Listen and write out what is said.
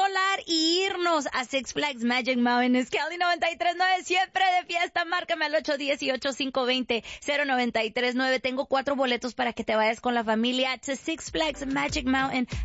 volar y irnos a Six Flags Magic Mountain. Es Kelly 93.9, siempre de fiesta. Márcame al 818-520-0939. Tengo 4 boletos para que te vayas con la familia to Six Flags Magic Mountain.